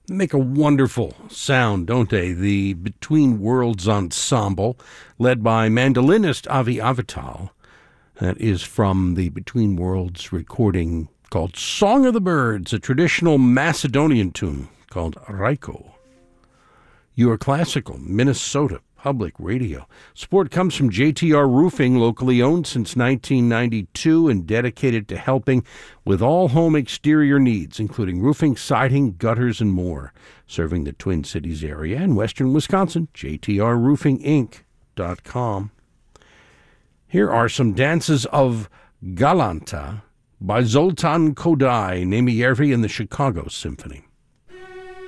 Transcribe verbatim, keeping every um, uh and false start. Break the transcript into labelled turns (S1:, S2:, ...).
S1: Make a wonderful sound, don't they? The Between Worlds Ensemble, led by mandolinist Avi Avital. That is from the Between Worlds recording called Song of the Birds, a traditional Macedonian tune called Raiko. Your Classical, Minnesota Public Radio. Support comes from J T R Roofing, locally owned since nineteen ninety-two and dedicated to helping with all home exterior needs, including roofing, siding, gutters, and more. Serving the Twin Cities area and western Wisconsin, J T R roofing inc dot com. Here are some dances of Galanta by Zoltan Kodály, Nemyervi and the Chicago Symphony.